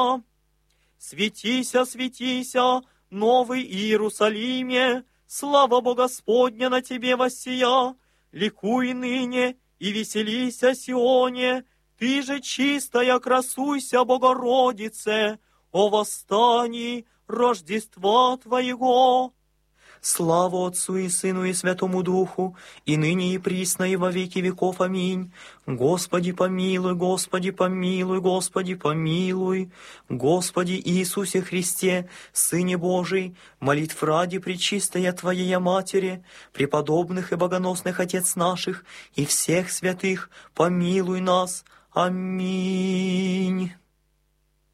Светися, светися, Новый Иерусалиме, слава Бога Господня на тебе воссия, ликуй ныне и веселися, Сионе, ты же чистая, красуйся, Богородице, о восстании Рождества Твоего. Слава Отцу и Сыну и Святому Духу, и ныне и присно и во веки веков. Аминь. Господи помилуй, Господи помилуй, Господи помилуй. Господи Иисусе Христе, Сыне Божий, молитв ради пречистая Твоя Матери, преподобных и богоносных Отец наших и всех святых, помилуй нас. Аминь.